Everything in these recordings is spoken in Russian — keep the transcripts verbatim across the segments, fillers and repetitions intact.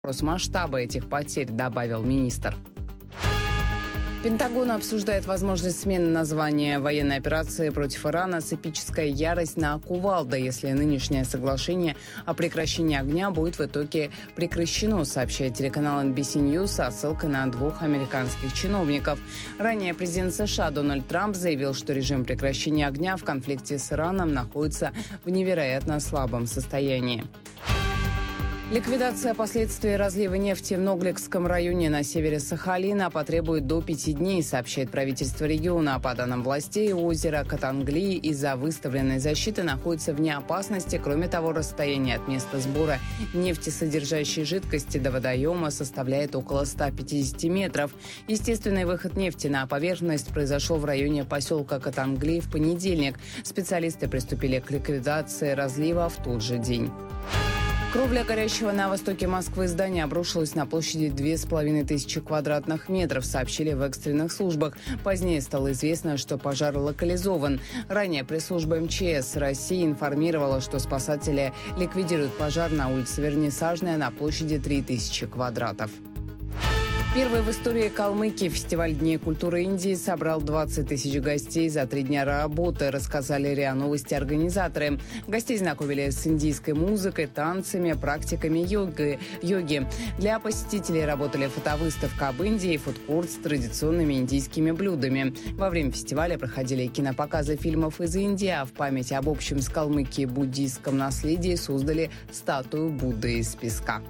вопрос масштаба этих потерь, добавил министр. Пентагон обсуждает возможность смены названия военной операции против Ирана с «Эпическая ярость» на «Кувалда», если нынешнее соглашение о прекращении огня будет в итоге прекращено, сообщает телеканал эн би си News со ссылкой на двух американских чиновников. Ранее президент США Дональд Трамп заявил, что режим прекращения огня в конфликте с Ираном находится в невероятно слабом состоянии. Ликвидация последствий разлива нефти в Ногликском районе на севере Сахалина потребует до пяти дней, сообщает правительство региона. По данным властей, озеро Катангли из-за выставленной защиты находится вне опасности. Кроме того, расстояние от места сбора нефтесодержащей жидкости до водоема составляет около ста пятидесяти метров. Естественный выход нефти на поверхность произошел в районе поселка Катангли в понедельник. Специалисты приступили к ликвидации разлива в тот же день. Кровля горящего на востоке Москвы здания обрушилась на площади две с половиной тысячи квадратных метров, сообщили в экстренных службах. Позднее стало известно, что пожар локализован. Ранее пресс-служба эм че эс России информировала, что спасатели ликвидируют пожар на улице Вернисажная на площади три тысячи квадратов. Первый в истории Калмыкии фестиваль Дней культуры Индии собрал двадцать тысяч гостей за три дня работы, рассказали РИА Новости организаторы. Гостей знакомили с индийской музыкой, танцами, практиками йоги. йоги. Для посетителей работали фотовыставка об Индии и фудкорт с традиционными индийскими блюдами. Во время фестиваля проходили кинопоказы фильмов из Индии, а в память об общем с Калмыкией буддийском наследии создали статую Будды из песка.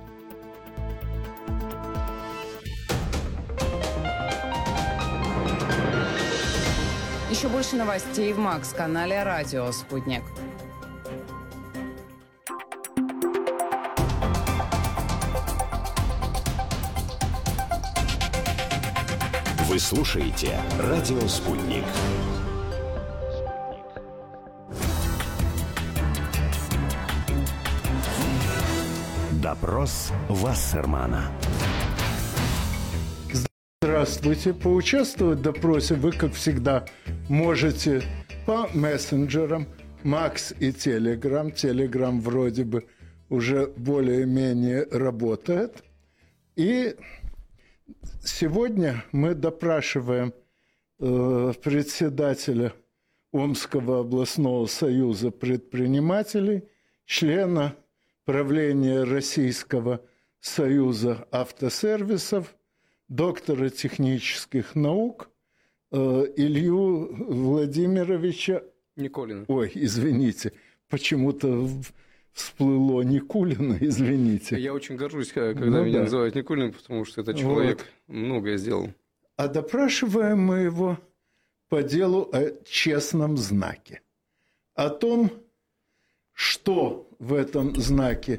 Еще больше новостей в Макс-канале «Радио Спутник». Вы слушаете «Радио Спутник». Допрос Вассермана. Здравствуйте. Поучаствовать в допросе вы, как всегда, можете по мессенджерам Макс и Телеграм. Телеграм вроде бы уже более-менее работает. И сегодня мы допрашиваем э, председателя Омского областного союза предпринимателей, члена правления Российского союза автосервисов, доктора технических наук э, Илью Владимировича Никулина. Ой, извините, почему-то всплыло Никулина, извините. Я очень горжусь, когда ну, меня да. называют Никулиным, потому что этот человек вот. многое сделал. А допрашиваем мы его по делу о честном знаке. О том, что в этом знаке,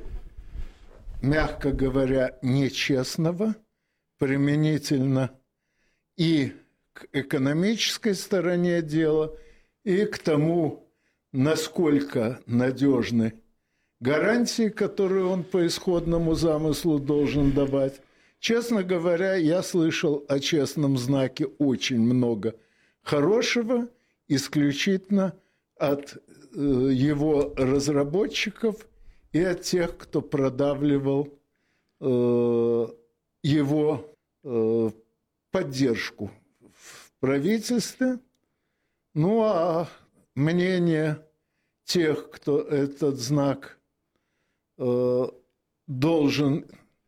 мягко говоря, нечестного, применительно и к экономической стороне дела, и к тому, насколько надежны гарантии, которые он по исходному замыслу должен давать. Честно говоря, я слышал о честном знаке очень много хорошего, исключительно от э, его разработчиков и от тех, кто продавливал э, его э, поддержку в правительстве. Ну, а мнение тех, кто этот знак э, должен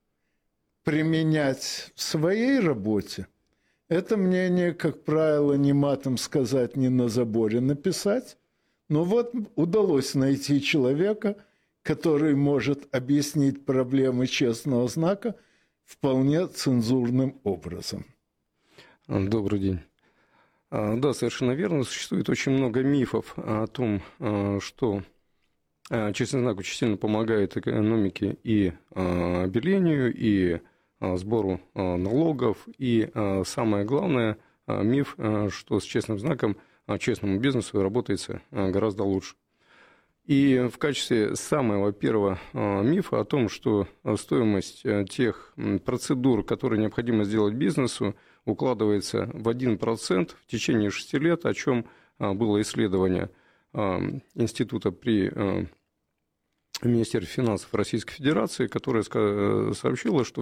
применять в своей работе, это мнение, как правило, не матом сказать, не на заборе написать. Но вот удалось найти человека, который может объяснить проблемы честного знака вполне цензурным образом. Добрый день. Да, совершенно верно. Существует очень много мифов о том, что честный знак очень сильно помогает экономике и обелению, и сбору налогов. И самое главное, миф, что с честным знаком честному бизнесу работается гораздо лучше. И в качестве самого первого мифа о том, что стоимость тех процедур, которые необходимо сделать бизнесу, укладывается в один процент в течение шести лет, о чем было исследование института при Министерства финансов Российской Федерации, которое сообщило, что